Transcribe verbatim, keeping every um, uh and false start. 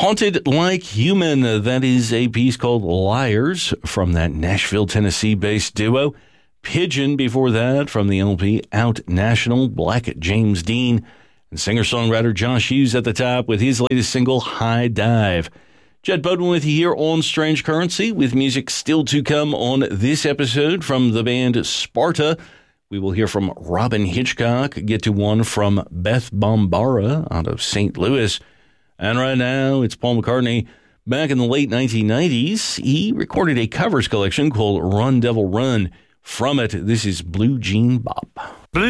Haunted Like Human, that is a piece called Liars from that Nashville, Tennessee-based duo. Pigeon before that from the L P Out National, Black James Dean, and singer-songwriter Josh Hughes at the top with his latest single, High Dive. Jed Bowden with you here on Strange Currency with music still to come on this episode from the band Sparta. We will hear from Robin Hitchcock, get to one from Beth Bombara out of Saint Louis. And right now, it's Paul McCartney. Back in the late nineteen nineties, he recorded a covers collection called Run Devil Run. From it, this is Blue Jean Bop. Blue